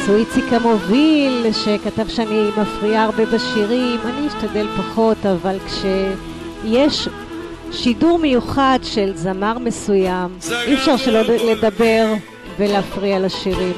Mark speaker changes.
Speaker 1: שהוא איציק המוביל, שכתב שאני מפריעה הרבה בשירים. אני אשתדל פחות, אבל כשיש שידור מיוחד של זמר מסוים, אי אפשר שלא לדבר ולהפריע לשירים.